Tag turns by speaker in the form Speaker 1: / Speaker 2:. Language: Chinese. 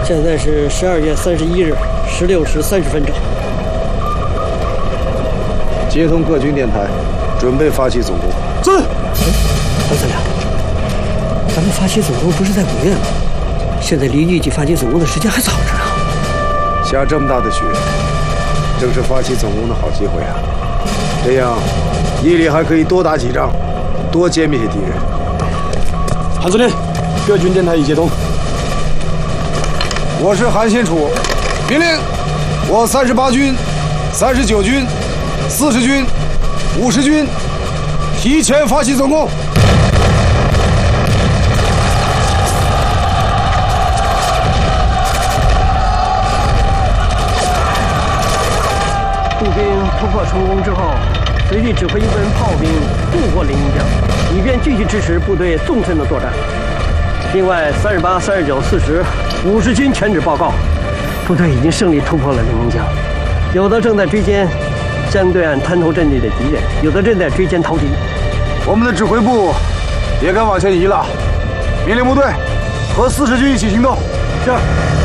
Speaker 1: 现在是12月31日16时30分整。
Speaker 2: 接通各军电台，准备发起总攻。
Speaker 3: 是。
Speaker 1: 关司令，咱们发起总攻不是在5月吗？现在离预计发起总攻的时间还早着呢。
Speaker 2: 下这么大的雪，正是发起总攻的好机会啊！这样，夜里还可以多打几仗，多歼灭些敌人。
Speaker 3: 韩司令，各军电台已接通。
Speaker 2: 我是韩先楚，命令我38军、39军、40军、50军提前发起总攻。
Speaker 1: 步兵突破成功之后，随即指挥一部分炮兵渡过临宁江，以便继续支持部队纵深的作战。另外，38、39、40、50军全指报告，部队已经胜利突破了临宁江，有的正在追歼江对岸滩头阵地的敌人，有的正在追歼逃敌。
Speaker 2: 我们的指挥部也该往前移了，命令部队和40军一起行动。
Speaker 1: 是。